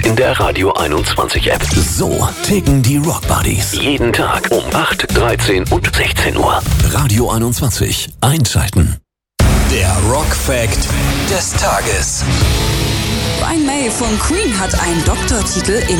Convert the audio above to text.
in der Radio 21 App. So ticken die Rock Buddies. Jeden Tag um 8, 13 und 16 Uhr. Radio 21, einschalten. Der Rock Fact des Tages. Brian May von Queen hat einen Doktortitel in